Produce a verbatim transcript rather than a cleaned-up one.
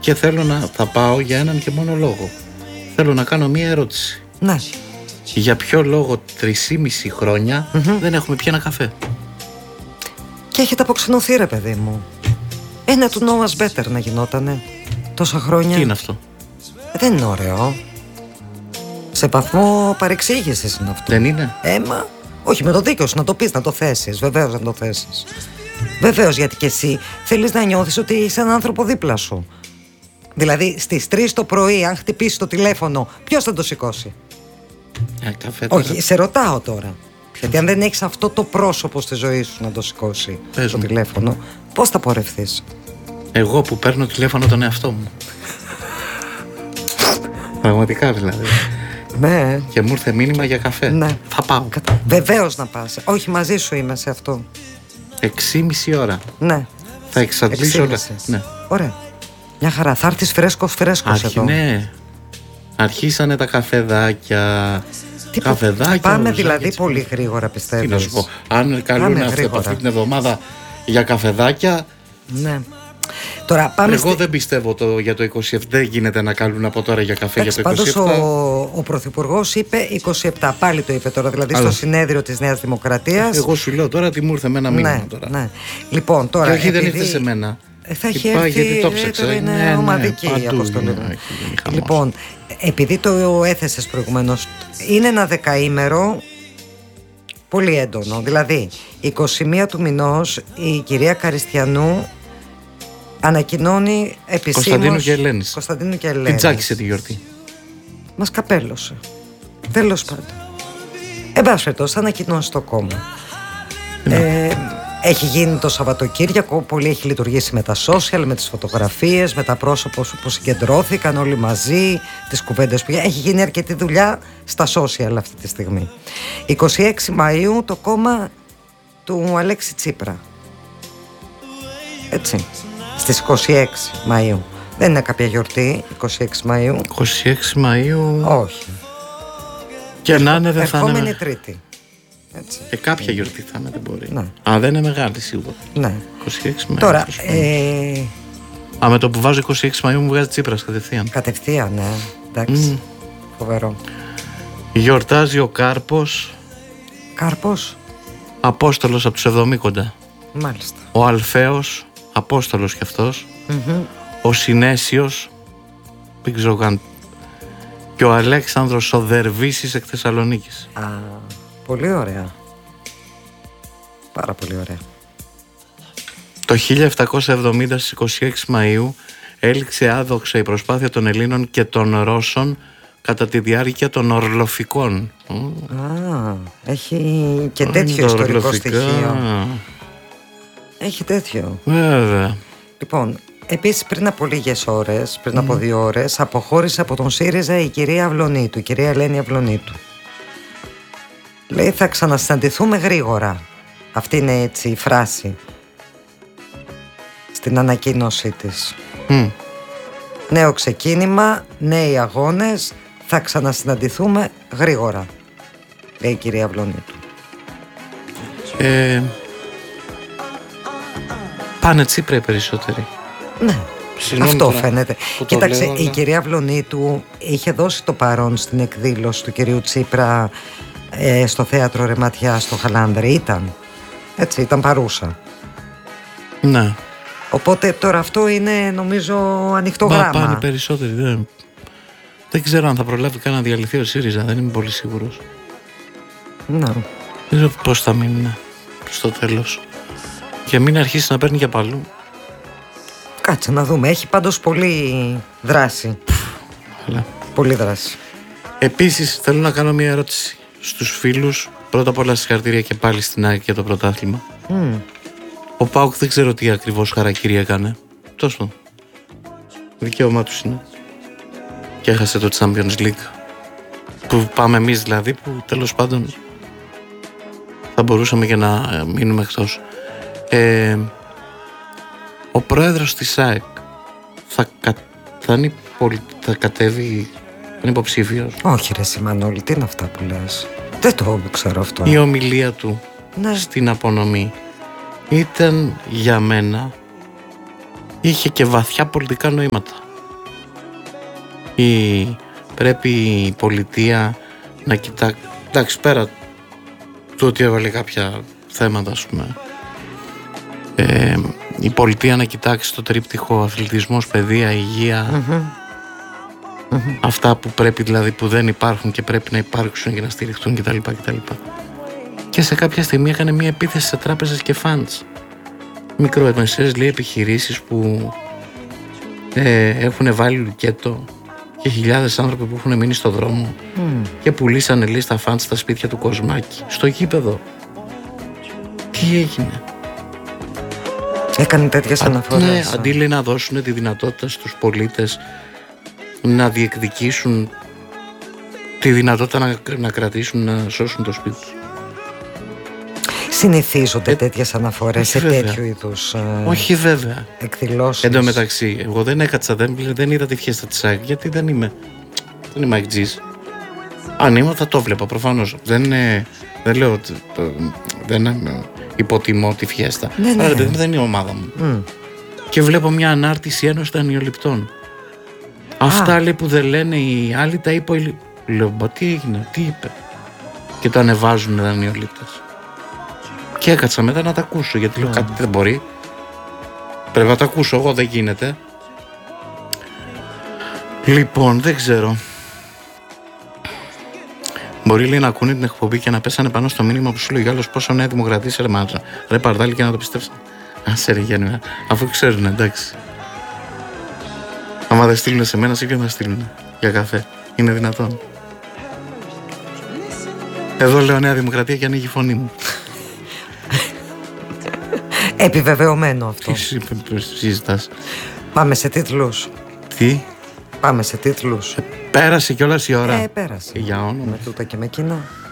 Και θέλω να θα πάω για έναν και μόνο λόγο. Θέλω να κάνω μία ερώτηση. Ναι. Για ποιο λόγο τρισήμιση χρόνια Mm-hmm. δεν έχουμε πιει ένα καφέ? Και έχετε αποξενωθεί, ρε παιδί μου. Ένα του know us better να γινότανε τόσα χρόνια. Τι είναι αυτό? Δεν είναι ωραίο. Σε βαθμό παρεξήγησης είναι αυτό. Δεν είναι? Έμα, όχι, με το δίκιο σου να το πεις, να το θέσεις. Βεβαίως να το θέσεις. Βεβαίως, γιατί και εσύ θέλεις να νιώθεις ότι είσαι έναν άνθρωπο δίπλα σου. Δηλαδή στις τρεις το πρωί, αν χτυπήσει το τηλέφωνο, ποιος θα το σηκώσει? Ε, καφέ τώρα. Όχι, σε ρωτάω τώρα. Γιατί αν δεν έχεις αυτό το πρόσωπο στη ζωή σου να το σηκώσει Πες το μου. τηλέφωνο, πώς θα πορευθείς? Εγώ που παίρνω τηλέφωνο τον εαυτό μου. Πραγματικά δηλαδή. Ναι. Και μου ήρθε μήνυμα για καφέ. Ναι. Θα πάω. Βεβαίως να πας. Όχι, μαζί σου είμαι σε αυτό. Εξήμιση ώρα. Ναι. Θα εξαντλήσω όλα. Εξήμιση. Ναι. Ωραία. Μια χαρά. Θα έρθεις φρέσκος φρέσκος Άρχι, εδώ. ναι. Αρχίσανε τα καφεδάκια. Τι που- Καφεδάκια. Πάμε ουζάκια, δηλαδή έτσι. πολύ γρήγορα, πιστεύεις? Τι να σου πω. Αν καλούν Πάμε αυτή, γρήγορα. αυτή την εβδομάδα για καφεδάκια. Ναι. Τώρα πάμε. Εγώ στη... δεν πιστεύω το, για το είκοσι επτά. Δεν γίνεται να καλούν από τώρα για καφέ Εντάξει, για το είκοσι πάντως επτά. ο, ο Πρωθυπουργός είπε είκοσι επτά. Πάλι το είπε τώρα, δηλαδή Αλλά- στο συνέδριο της Νέας Δημοκρατίας. Εγώ σου λέω τώρα τι μου ήρθε με ένα μήνυμα Ναι, τώρα. ναι. Λοιπόν, τώρα. Και όχι, δεν επειδή- ήρθε σε μένα. Ε, θα έχει Είπα, έρθει, γιατί το ε, ψάξα. τώρα είναι Ναι, ναι, ομαδική παντού η αποστολή. είναι, έχει γίνει χαμός. Λοιπόν, επειδή το έθεσες προηγουμένως, είναι ένα δεκαήμερο πολύ έντονο. Δηλαδή, είκοσι μία του μηνός η κυρία Καριστιανού ανακοινώνει επισήμως. Κωνσταντίνου και Ελένης. Κωνσταντίνου και Την Ελένης. τσάκισε τη γιορτή. Μας καπέλωσε. Τέλος πάντων. Εν πάση περιπτώσει, θα ανακοινώσει το κόμμα. Ε, έχει γίνει το Σαββατοκύριακο, πολύ έχει λειτουργήσει με τα social, με τις φωτογραφίες, με τα πρόσωπα που συγκεντρώθηκαν όλοι μαζί, τις κουβέντες που έχει γίνει αρκετή δουλειά στα social αυτή τη στιγμή. είκοσι έξι Μαΐου το κόμμα του Αλέξη Τσίπρα. Έτσι. Στις είκοσι έξι Μαΐου. Δεν είναι κάποια γιορτή, είκοσι έξι Μαΐου. είκοσι έξι Μαΐου. Όχι. Και να είναι δεν θα Ερχόμενη είναι. Τρίτη. Έτσι. Και κάποια γιορτή θα είναι, δεν μπορεί. Ναι. Α, δεν είναι μεγάλη σίγουρα. Ναι. είκοσι έξι Μαΐου. Τώρα, πώς πούμε. ε, Α, με το που βάζω είκοσι έξι Μαΐου μου βγάζει Τσίπρας κατευθείαν. κατευθείαν, ναι. Εντάξει. Φοβερό. Γιορτάζει ο Κάρπος, Κάρπος. Απόστολος από τους Εβδομήκοντα. Μάλιστα. Ο Αλφαίος, Απόστολος κι αυτός. Μμμ. Ο Συνέσιος, δεν ξέρω καν. Και ο Αλέξανδρος ο Δερβίσης εκ Θεσσαλονίκης. Α, πολύ ωραία. Πάρα πολύ ωραία. Το χίλια επτακόσια εβδομήντα στις είκοσι έξι Μαΐου έληξε άδοξα η προσπάθεια των Ελλήνων και των Ρώσων κατά τη διάρκεια των Ορλοφικών. Α, έχει και τέτοιο Τα ιστορικό Ορλοφικά. στοιχείο. Έχει τέτοιο. Βέβαια. Λοιπόν, επίσης πριν από λίγες ώρες, πριν από δύο ώρες, αποχώρησε από τον ΣΥΡΙΖΑ η κυρία Αυλωνίτου, η κυρία Ελένη Αυλωνίτου. Λέει θα ξανασυναντηθούμε γρήγορα. Αυτή είναι έτσι η φράση στην ανακοίνωσή της. Μμ. Νέο ξεκίνημα, νέοι αγώνες, θα ξανασυναντηθούμε γρήγορα, λέει η κυρία Αυλωνίτου. Ε, πάνε Τσίπρα οι περισσότεροι. Ναι. Συγγνώμη Αυτό τώρα φαίνεται. που το Κοίταξε, λέω, η αλλά- κυρία Αυλωνίτου είχε δώσει το παρόν στην εκδήλωση του κυρίου Τσίπρα ε, στο θέατρο Ρεματιά στο Χαλάνδρη. Ήταν. Έτσι, ήταν παρούσα. Ναι. Οπότε τώρα αυτό είναι νομίζω ανοιχτό Μα γράμμα. πάνε περισσότεροι. Δεν... δεν ξέρω αν θα προλάβει καν να διαλυθεί ο ΣΥΡΙΖΑ. Δεν είμαι πολύ σίγουρος. Ναι. Δεν ξέρω πώς θα μείνει στο τέλος. Και μην αρχίσει να παίρνει για παλού. Κάτσε να δούμε. Έχει πάντως πολύ δράση. Αλλά... Πολύ δράση. Επίσης θέλω να κάνω μια ερώτηση στους φίλους. Πρώτα απ' όλα συγχαρητήρια και πάλι στην ΑΕΚ για το πρωτάθλημα. Mm. Ο ΠΑΟΚ δεν ξέρω τι ακριβώς χαρακτήρια έκανε. Τόσο. Δικαίωμά τους είναι. Και έχασε το Champions League. Που πάμε εμείς δηλαδή, που τέλος πάντων θα μπορούσαμε και να ε, μείνουμε εκτός. Ε, ο πρόεδρος της ΑΕΚ θα, κα, θα, είναι πολι, θα κατέβει, θα είναι υποψήφιος. Όχι ρε Σιμανόλη, τι είναι αυτά που λες? Δεν το ξέρω αυτό. Η ομιλία του Ναι. στην απονομή ήταν για μένα, είχε και βαθιά πολιτικά νοήματα. Ή πρέπει η πολιτεία να κοιτάξει, εντάξει, πέρα το ότι έβαλε κάποια θέματα, ας πούμε, ε, η πολιτεία να κοιτάξει το τρίπτυχο αθλητισμός, παιδεία, υγεία, mm-hmm. Mm-hmm. αυτά που πρέπει, δηλαδή, που δεν υπάρχουν και πρέπει να υπάρξουν και να στηριχτούν κτλ. κτλ. Και σε κάποια στιγμή έκανε μια επίθεση σε τράπεζες και funds, μικρομεσαίες, λέει, επιχειρήσεις που ε, έχουν βάλει λουκέτο και χιλιάδες άνθρωποι που έχουν μείνει στο δρόμο mm. και πουλήσανε, λέει, στα funds στα σπίτια του Κοσμάκη, στο γήπεδο. Τι έγινε? Έκανε τέτοιες αναφορές. Ναι, αντί, λέει, να δώσουν τη δυνατότητα στους πολίτες να διεκδικήσουν τη δυνατότητα να, να κρατήσουν, να σώσουν το σπίτι τους. Συνηθίζονται ε, τέτοιες αναφορές σε βέβαια. Τέτοιου είδους ε, όχι βέβαια εκδηλώσεις. Εν τω μεταξύ, εγώ δεν έκατσα, δεν, δεν είδα τη φιέστα της ΑΕΚ, γιατί δεν είμαι δεν είμαι αεκτζής. Αν ήμουν θα το βλέπα προφανώς. Δεν, ε, δεν λέω ότι δεν ε, υποτιμώ τη φιέστα, ναι, ναι. αλλά δεν, δεν είναι η ομάδα μου. Mm. Και βλέπω μια ανάρτηση Ένωσης Δανειοληπτών. Αυτά, λέει, που δεν λένε οι άλλοι, τα είπε ο... Λέω, μπα, τι έγινε, τι είπε? Και το ανεβάζουν οι δανειολήπτες. Και έκατσα μετά να τα ακούσω, γιατί λέω, κάτι δεν μπορεί. Πρέπει να τα ακούσω εγώ, δεν γίνεται. Λοιπόν, δεν ξέρω. Μπορεί, λέει, να ακούνε την εκπομπή και να πέσανε πάνω στο μήνυμα που σου λέει άλλος πόσο Νέα Δημοκρατία ρε μάτσα. Ρε Παρδάλη, και να το πιστέψαν. Άσε ρε Γιάννη, αφού ξέρουν, εντάξει. Άμα δεν στείλουν σε μένα, σε ποιον θα στείλουν για καφέ? Είναι δυνατόν? Εδώ λέω Νέα Δημοκρατία και ανοίγει η φωνή μου. Επιβεβαιωμένο αυτό. Τι συζητάς? Πάμε σε τίτλους. Τι? Πάμε σε τίτλους. ε, Πέρασε κιόλας η ώρα. Ε, πέρασε. Για όνομα. Με τούτα και με κοινά.